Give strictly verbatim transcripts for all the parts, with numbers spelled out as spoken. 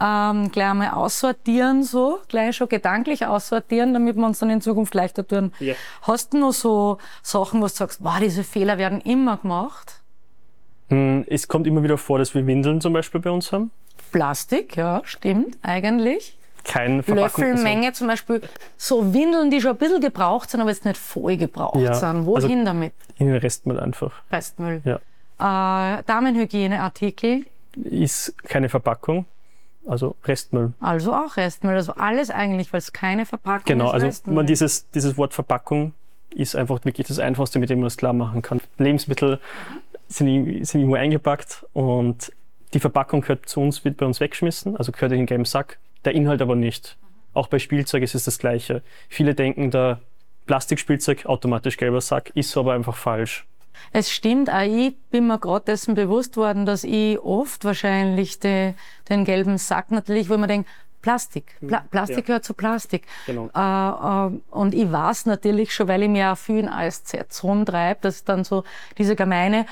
ähm, gleich einmal aussortieren, so, gleich schon gedanklich aussortieren, damit wir uns dann in Zukunft leichter tun. Ja. Hast du noch so Sachen, wo du sagst, wow, diese Fehler werden immer gemacht? Hm, es kommt immer wieder vor, dass wir Windeln zum Beispiel bei uns haben. Plastik, ja, stimmt, eigentlich. Kein Verpackung. Löffelmenge zum Beispiel, so Windeln, die schon ein bisschen gebraucht sind, aber jetzt nicht voll gebraucht ja, sind. Wohin also damit? In den Restmüll einfach. Restmüll. Ja. Äh, Damenhygieneartikel? Ist keine Verpackung, also Restmüll. Also auch Restmüll, also alles eigentlich, weil es keine Verpackung genau, ist. Genau, also Restmüll. man dieses, dieses Wort Verpackung ist einfach wirklich das Einfachste, mit dem man es klar machen kann. Lebensmittel sind, sind irgendwo eingepackt und die Verpackung gehört zu uns, wird bei uns weggeschmissen, also gehört in den gelben Sack, der Inhalt aber nicht. Auch bei Spielzeug ist es das Gleiche. Viele denken, der Plastikspielzeug automatisch gelber Sack, ist so aber einfach falsch. Es stimmt, auch ich bin mir gerade dessen bewusst worden, dass ich oft wahrscheinlich de, den gelben Sack natürlich, wo ich mir denke, Plastik, Pla Plastik ja. gehört zu Plastik. Genau. Äh, äh, und ich weiß natürlich schon, weil ich mir auch viel in A S Z rumtreibe, dass dann so diese gemeine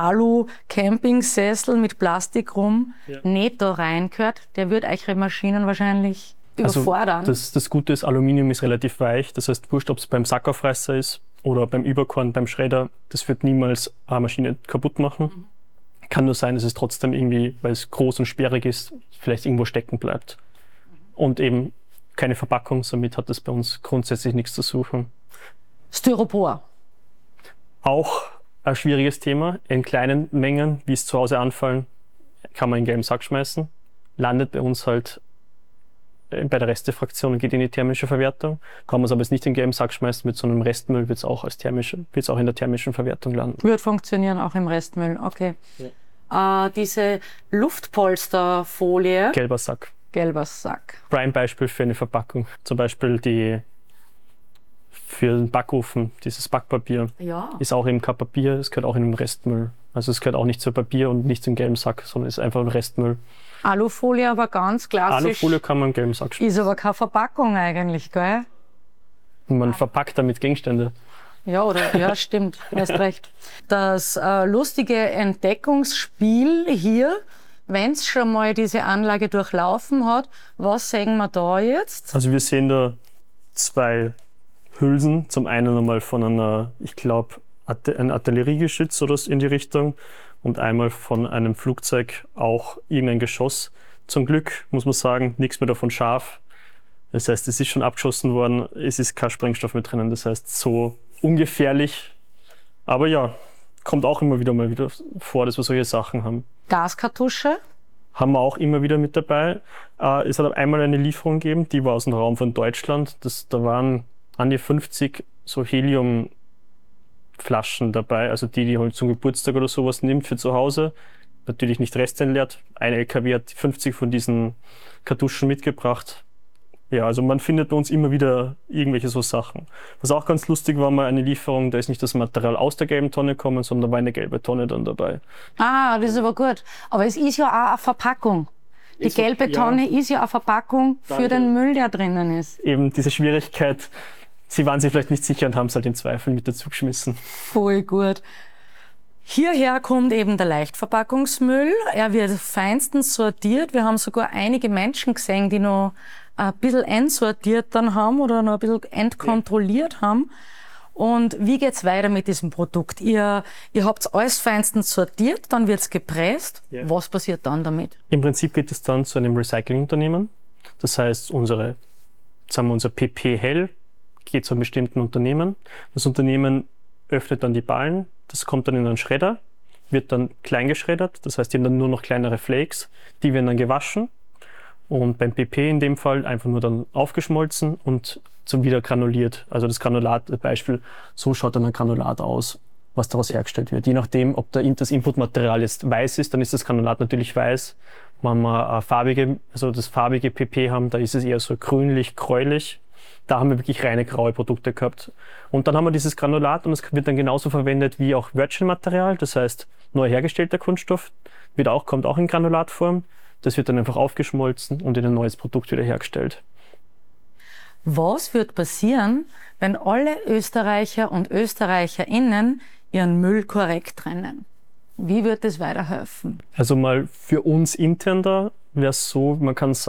Alu-Campingsessel mit Plastik rum ja. nicht da reingehört. Der wird eure Maschinen wahrscheinlich überfordern. Also das, das Gute ist, Aluminium ist relativ weich. Das heißt, wurscht, ob es beim Sackaufreißer ist oder beim Überkorn, beim Schredder, das wird niemals eine Maschine kaputt machen. Mhm. Kann nur sein, dass es trotzdem irgendwie, weil es groß und sperrig ist, vielleicht irgendwo stecken bleibt. Und eben keine Verpackung, somit hat das bei uns grundsätzlich nichts zu suchen. Styropor. Auch ein schwieriges Thema. In kleinen Mengen, wie es zu Hause anfallen, kann man in den gelben Sack schmeißen. Landet bei uns halt bei der Restefraktion und geht in die thermische Verwertung. Kann man es aber jetzt nicht in den gelben Sack schmeißen, mit so einem Restmüll wird es auch, als thermische, wird's auch in der thermischen Verwertung landen. Wird funktionieren, auch im Restmüll, okay. Ja. Äh, diese Luftpolsterfolie. Gelber Sack. Gelber Sack. Prime-Beispiel für eine Verpackung. Zum Beispiel die für den Backofen, dieses Backpapier. Ja. Ist auch eben kein Papier, es gehört auch in den Restmüll. Also es gehört auch nicht zu Papier und nicht zum gelben Sack, sondern ist einfach ein Restmüll. Alufolie aber ganz klassisch. Alufolie kann man im gelben Sack schmeißen. Ist aber keine Verpackung eigentlich, gell? Und man verpackt damit Gegenstände. Ja, oder? Ja, stimmt. Hast recht. Das äh, lustige Entdeckungsspiel hier, wenn es schon mal diese Anlage durchlaufen hat, was sehen wir da jetzt? Also wir sehen da zwei Hülsen. Zum einen einmal von einer, ich glaube, ein Artilleriegeschütz oder so in die Richtung und einmal von einem Flugzeug auch irgendein Geschoss. Zum Glück, muss man sagen, nichts mehr davon scharf. Das heißt, es ist schon abgeschossen worden, es ist kein Sprengstoff mehr drinnen. Das heißt, so ungefährlich. Aber ja, kommt auch immer wieder mal wieder vor, dass wir solche Sachen haben. Gaskartusche? Haben wir auch immer wieder mit dabei. Äh, es hat einmal eine Lieferung gegeben, die war aus dem Raum von Deutschland. Das, da waren an die fünfzig so Heliumflaschen dabei, also die, die halt zum Geburtstag oder sowas nimmt für zu Hause. Natürlich nicht restentleert. Ein L K W hat fünfzig von diesen Kartuschen mitgebracht. Ja, also man findet bei uns immer wieder irgendwelche so Sachen. Was auch ganz lustig war, mal eine Lieferung, da ist nicht das Material aus der gelben Tonne gekommen, sondern da war eine gelbe Tonne dann dabei. Ah, das ist aber gut. Aber es ist ja auch eine Verpackung. Die ist gelbe ja, Tonne ist ja eine Verpackung für den Müll, der drinnen ist. Eben diese Schwierigkeit, sie waren sich vielleicht nicht sicher und haben es halt in Zweifel mit dazu geschmissen. Voll gut. Hierher kommt eben der Leichtverpackungsmüll. Er wird feinstens sortiert. Wir haben sogar einige Menschen gesehen, die noch ein bisschen entsortiert dann haben oder noch ein bisschen entkontrolliert ja. haben. Und wie geht's weiter mit diesem Produkt? Ihr, ihr habt alles feinstens sortiert, dann wird's gepresst. Ja. Was passiert dann damit? Im Prinzip geht es dann zu einem Recyclingunternehmen. Das heißt, unsere, sagen wir, unser P P Hell geht zu einem bestimmten Unternehmen. Das Unternehmen öffnet dann die Ballen, das kommt dann in einen Schredder, wird dann klein geschreddert. Das heißt, die haben dann nur noch kleinere Flakes, die werden dann gewaschen. Und beim P P in dem Fall einfach nur dann aufgeschmolzen und zum wieder granuliert. Also das Granulat, das Beispiel, so schaut dann ein Granulat aus, was daraus hergestellt wird. Je nachdem, ob der, das Inputmaterial jetzt weiß ist, dann ist das Granulat natürlich weiß. Wenn wir farbige, also das farbige P P haben, da ist es eher so grünlich, gräulich. Da haben wir wirklich reine graue Produkte gehabt. Und dann haben wir dieses Granulat und es wird dann genauso verwendet wie auch Virgin-Material. Das heißt, neu hergestellter Kunststoff wird auch, kommt auch in Granulatform. Das wird dann einfach aufgeschmolzen und in ein neues Produkt wieder hergestellt. Was wird passieren, wenn alle Österreicher und ÖsterreicherInnen ihren Müll korrekt trennen? Wie wird das weiterhelfen? Also mal für uns intern da, wäre es so, man kann